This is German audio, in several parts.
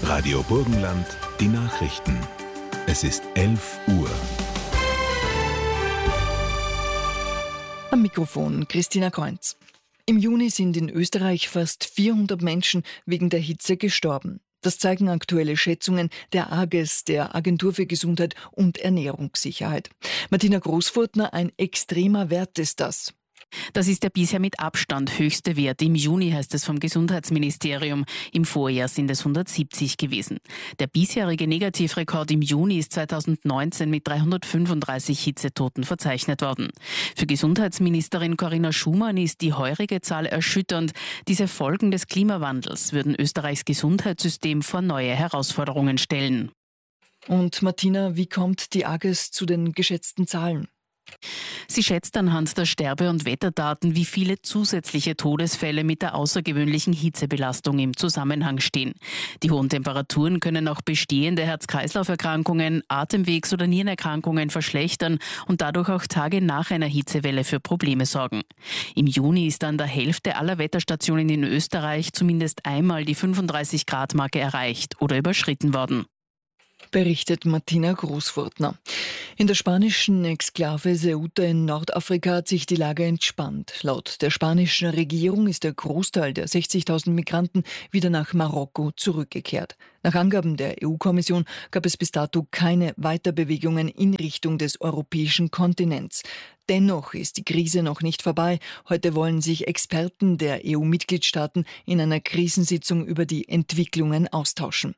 Radio Burgenland, die Nachrichten. Es ist 11 Uhr. Am Mikrofon Christina Kreunz. Im Juni sind in Österreich fast 400 Menschen wegen der Hitze gestorben. Das zeigen aktuelle Schätzungen der AGES, der Agentur für Gesundheit und Ernährungssicherheit. Martina Großfurtner, ein extremer Wert ist das. Das ist der bisher mit Abstand höchste Wert. Im Juni heißt es vom Gesundheitsministerium. Im Vorjahr sind es 170 gewesen. Der bisherige Negativrekord im Juni ist 2019 mit 335 Hitzetoten verzeichnet worden. Für Gesundheitsministerin Corinna Schumann ist die heurige Zahl erschütternd. Diese Folgen des Klimawandels würden Österreichs Gesundheitssystem vor neue Herausforderungen stellen. Und Martina, wie kommt die AGES zu den geschätzten Zahlen? Sie schätzt anhand der Sterbe- und Wetterdaten, wie viele zusätzliche Todesfälle mit der außergewöhnlichen Hitzebelastung im Zusammenhang stehen. Die hohen Temperaturen können auch bestehende Herz-Kreislauf-Erkrankungen, Atemwegs- oder Nierenerkrankungen verschlechtern und dadurch auch Tage nach einer Hitzewelle für Probleme sorgen. Im Juni ist an der Hälfte aller Wetterstationen in Österreich zumindest einmal die 35-Grad-Marke erreicht oder überschritten worden. Berichtet Martina Großfurtner. In der spanischen Exklave Ceuta in Nordafrika hat sich die Lage entspannt. Laut der spanischen Regierung ist der Großteil der 60.000 Migranten wieder nach Marokko zurückgekehrt. Nach Angaben der EU-Kommission gab es bis dato keine Weiterbewegungen in Richtung des europäischen Kontinents. Dennoch ist die Krise noch nicht vorbei. Heute wollen sich Experten der EU-Mitgliedstaaten in einer Krisensitzung über die Entwicklungen austauschen.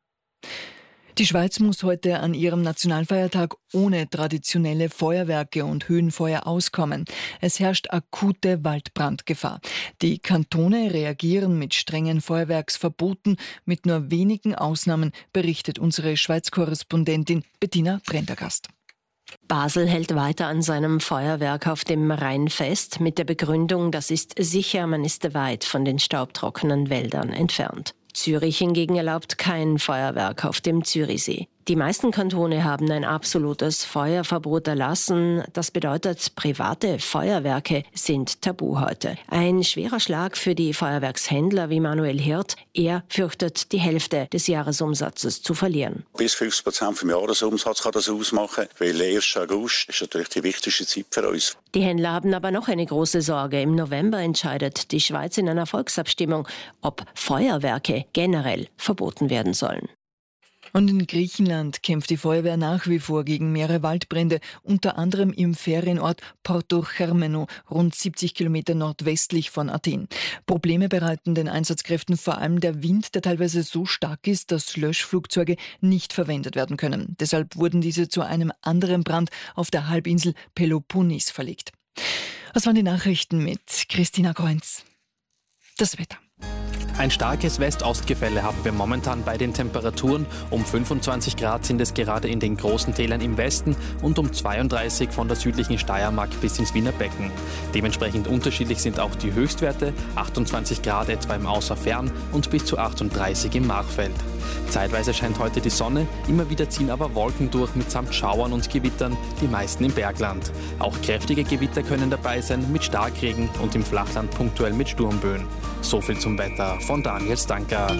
Die Schweiz muss heute an ihrem Nationalfeiertag ohne traditionelle Feuerwerke und Höhenfeuer auskommen. Es herrscht akute Waldbrandgefahr. Die Kantone reagieren mit strengen Feuerwerksverboten. Mit nur wenigen Ausnahmen, berichtet unsere Schweiz-Korrespondentin Bettina Prendergast. Basel hält weiter an seinem Feuerwerk auf dem Rhein fest, mit der Begründung, das ist sicher, man ist weit von den staubtrockenen Wäldern entfernt. Zürich hingegen erlaubt kein Feuerwerk auf dem Zürichsee. Die meisten Kantone haben ein absolutes Feuerverbot erlassen. Das bedeutet, private Feuerwerke sind tabu heute. Ein schwerer Schlag für die Feuerwerkshändler wie Manuel Hirt. Er fürchtet, die Hälfte des Jahresumsatzes zu verlieren. Bis 50% vom Jahresumsatz kann das ausmachen, weil der 1. August ist natürlich die wichtigste Zeit für uns. Die Händler haben aber noch eine große Sorge. Im November entscheidet die Schweiz in einer Volksabstimmung, ob Feuerwerke generell verboten werden sollen. Und in Griechenland kämpft die Feuerwehr nach wie vor gegen mehrere Waldbrände, unter anderem im Ferienort Porto Germeno, rund 70 Kilometer nordwestlich von Athen. Probleme bereiten den Einsatzkräften vor allem der Wind, der teilweise so stark ist, dass Löschflugzeuge nicht verwendet werden können. Deshalb wurden diese zu einem anderen Brand auf der Halbinsel Peloponnes verlegt. Das waren die Nachrichten mit Christina Kreunz. Das Wetter. Ein starkes West-Ost-Gefälle haben wir momentan bei den Temperaturen. Um 25 Grad sind es gerade in den großen Tälern im Westen und um 32 von der südlichen Steiermark bis ins Wiener Becken. Dementsprechend unterschiedlich sind auch die Höchstwerte, 28 Grad etwa im Außerfern und bis zu 38 im Machfeld. Zeitweise scheint heute die Sonne, immer wieder ziehen aber Wolken durch mitsamt Schauern und Gewittern, die meisten im Bergland. Auch kräftige Gewitter können dabei sein mit Starkregen und im Flachland punktuell mit Sturmböen. So viel zum Wetter von Daniel Stanker.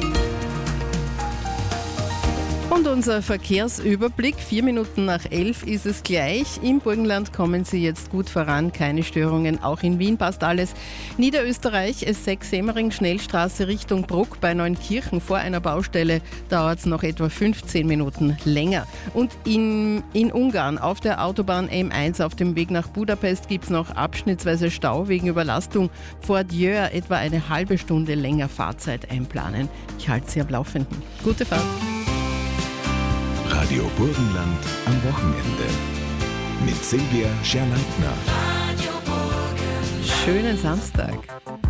Und unser Verkehrsüberblick, 4 Minuten nach 11 ist es gleich. Im Burgenland kommen Sie jetzt gut voran, keine Störungen. Auch in Wien passt alles. Niederösterreich, S6 Semmering, Schnellstraße Richtung Bruck bei Neunkirchen vor einer Baustelle dauert es noch etwa 15 Minuten länger. Und in Ungarn auf der Autobahn M1 auf dem Weg nach Budapest gibt es noch abschnittsweise Stau wegen Überlastung. Vor Djöhr etwa eine halbe Stunde länger Fahrzeit einplanen. Ich halte Sie am Laufenden. Gute Fahrt. Radio Burgenland am Wochenende. Mit Silvia Scherleitner. Schönen Samstag.